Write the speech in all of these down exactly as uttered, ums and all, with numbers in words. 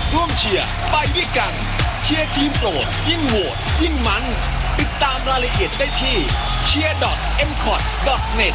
ร่วมเชียร์ไปด้วยกันเชียร์ทีมโปรดยิ่งโหวตยิ่งมันติดตามรายละเอียดได้ที่ เชียร์ ดอท เอ็ม คอท ดอท เน็ต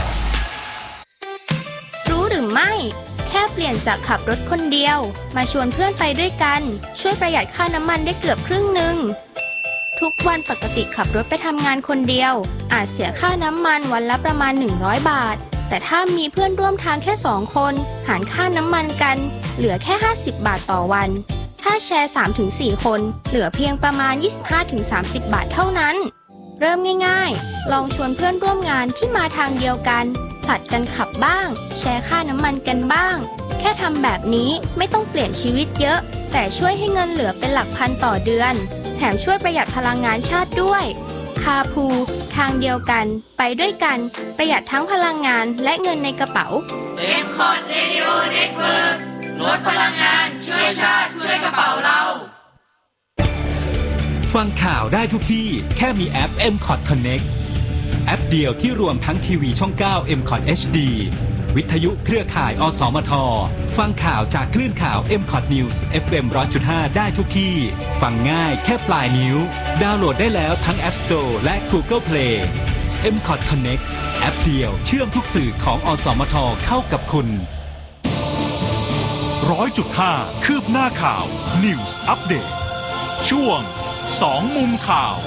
รู้หรือไม่แค่เปลี่ยนจากขับรถคนเดียวมาชวนเพื่อนไปด้วยกันช่วยประหยัดค่าน้ำมันได้เกือบครึ่งหนึ่งทุกวันปกติขับรถไปทำงานคนเดียวอาจเสียค่าน้ำมันวันละประมาณหนึ่งร้อยบาทแต่ถ้ามีเพื่อนร่วมทางแค่สองคนหารค่าน้ำมันกันเหลือแค่ห้าสิบบาทต่อวันถ้าแชร์ สามถึงสี่ คนเหลือเพียงประมาณ ยี่สิบห้าถึงสามสิบ บาทเท่านั้นเริ่มง่ายๆลองชวนเพื่อนร่วมงานที่มาทางเดียวกันผลัดกันขับบ้างแชร์ค่าน้ำมันกันบ้างแค่ทำแบบนี้ไม่ต้องเปลี่ยนชีวิตเยอะแต่ช่วยให้เงินเหลือเป็นหลักพันต่อเดือนแถมช่วยประหยัดพลังงานชาติด้วยคาพูทางเดียวกันไปด้วยกันประหยัดทั้งพลังงานและเงินในกระเป๋าเอ็ม คอท Radio Network ลดพลังงานช่วยชาติช่วยกระเป๋าเราฟังข่าวได้ทุกที่แค่มีแอป เอ็ม คอท Connect แอปเดียวที่รวมทั้งทีวีช่อง เก้า เอ็ม คอท เอช ดี วิทยุเครือข่าย อสมท ฟังข่าวจากคลื่นข่าว เอ็ม คอท News เอฟ เอ็ม หนึ่งร้อยจุดห้า ได้ทุกที่ ฟังง่ายแค่ปลายนิ้ว ดาวน์โหลดได้แล้วทั้ง App Store และ Google Play เอ็ม คอท Connect แอปเดียวเชื่อมทุกสื่อของอสมทเข้ากับคุณร้อยจุดห้า คืบหน้าข่าว News Update ช่วงสองมุมข่าว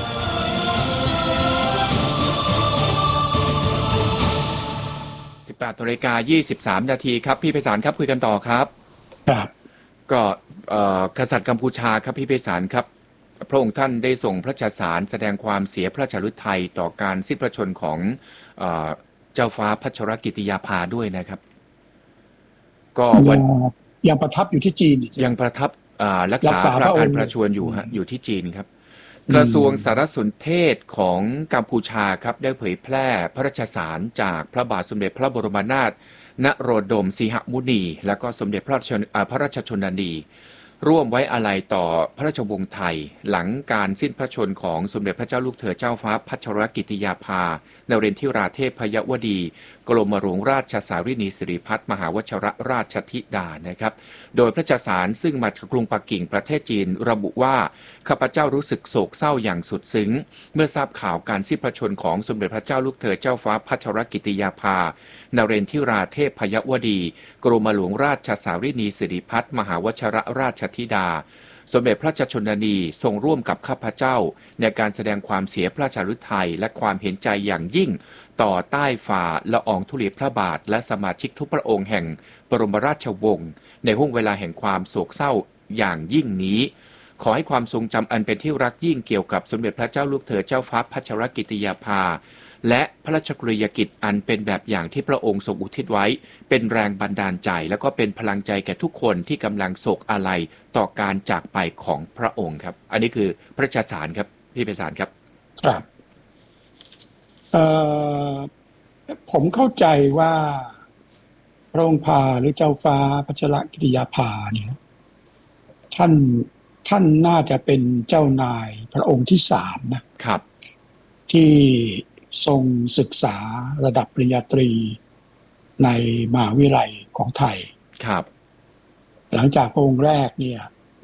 สิบแปดนาฬิกายี่สิบสามนาทีครับพี่ไพศาลครับคุยกันต่อครับครับก็กษัตริย์กัมพูชาครับพี่ไพศาลครับพระองค์ท่านได้ส่งพระราชสารแสดงความเสียพระราชฤทัยต่อการสิ้นพระชนของเจ้าฟ้าพัชรกิติยาภาด้วยนะครับก็วันยังประทับอยู่ที่จีนยังประทับรักษาพระการประชวรอยู่ฮะอยู่ที่จีนครับกระทรวงสารสนเทศของกัมพูชาครับได้เผยแพร่พระราชสารจากพระบาทสมเด็จพระบรมนาถนโรดมสีหมุนีและก็สมเด็จพระพระราชชนนีร่วมไว้อาลัยต่อพระราชวงศ์ไทยหลังการสิ้นพระชนของสมเด็จพระเจ้าลูกเธอเจ้าฟ้าพัชรกิติยาภานเรนทิราเทพยวดีกรมหลวงราชสารินีสิริพัฒน์มหาวชรราชธิดานะครับโดยพระราชสารซึ่งมาจากกรุงปักกิ่งประเทศจีนระบุว่าข้าพเจ้ารู้สึกโศกเศร้าอย่างสุดซึ้งเมื่อทราบข่าวการสิ้นพระชนของสมเด็จพระเจ้าลูกเธอเจ้าฟ้าพัชรกิติยาภานเรนทิราเทพยวดีกรมหลวงราชสารินีสิริพัฒน์มหาวชรราชธิดาสมเด็จพระราชชนนีทรงร่วมกับข้าพเจ้าในการแสดงความเสียพระราชฤทัยและความเห็นใจอย่างยิ่งต่อใต้ฝ่าละอองธุลีพระบาทและสมาชิกทุกพระองค์แห่งบรมราชวงศ์ในห้วงเวลาแห่งความโศกเศร้าอย่างยิ่งนี้ขอให้ความทรงจำอันเป็นที่รักยิ่งเกี่ยวกับสมเด็จพระเจ้าลูกเธอเจ้าฟ้าพัชรกิติยาภาและพระราชกรณียกิจอันเป็นแบบอย่างที่พระองค์ทรงอุทิศไว้เป็นแรงบันดาลใจและก็เป็นพลังใจแก่ทุกคนที่กำลังโศกอาลัยต่อการจากไปของพระองค์ครับอันนี้คือพระราชสารครับพี่ไพศาลครับครับเอ่อผมเข้าใจว่าพระองค์พาหรือเจ้าฟ้าพัชรกิติยาภาเนี่ยท่านท่านน่าจะเป็นเจ้านายพระองค์ที่สามนะครับที่ทรงศึกษาระดับปริญญาตรีในมหาวิทยาลัยของไทยครับหลังจากพระองค์แรกเนี่ย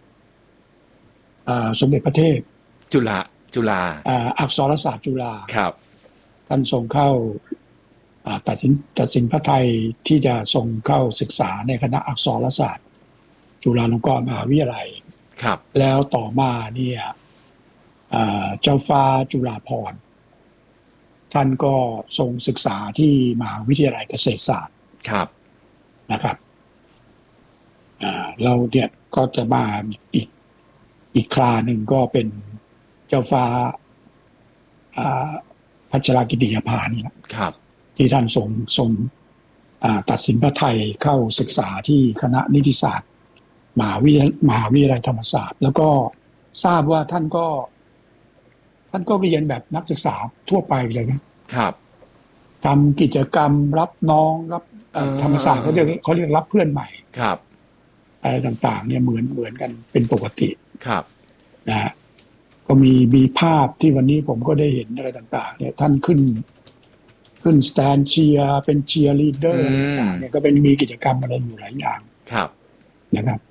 สมเด็จพระเทพจุฬาจุฬาอักษรศาสตร์จุฬาครับท่านทรงเข้าตัดสินตัดสินพระทัยที่จะทรงเข้าศึกษาในคณะอักษรศาสตร์จุฬาลงกรณ์มหาวิทยาลัยครับแล้วต่อมาเนี่ยเจ้าฟ้าจุฬาภรณ์ท่านก็ทรงศึกษาที่มหาวิทยาลัยเกษตรศาสตร์ครับนะครับเราเนี่ยก็จะมาอีกอีกคราหนึ่งก็เป็นเจ้าฟ้าพัชรกิติยาภานี่แหละที่ท่านทรงทรงตัดสินพระทัยเข้าศึกษาที่คณะนิติศาสตร์มหาวิทยาลัยมหาวิทยาลัยธรรมศาสตร์แล้วก็ทราบว่าท่านก็ท่านก็เรียนแบบนักศึกษาทั่วไปเลยนะครับทำกิจกรรมรับน้องรับธรรมศาสตร์เขาเรียกเขาเรียกรับเพื่อนใหม่ครับอะไรต่างๆเนี่ยเหมือนเหมือนกันเป็นปกติครับนะฮะก็มีมีภาพที่วันนี้ผมก็ได้เห็นอะไรต่างๆเนี่ยท่านขึ้นขึ้นสแตนเชียร์เป็นเชียร์ลีดเดอร์อะไรต่างๆเนี่ยก็เป็นมีกิจกรรมอะไรอยู่หลายอย่างครับนะครับ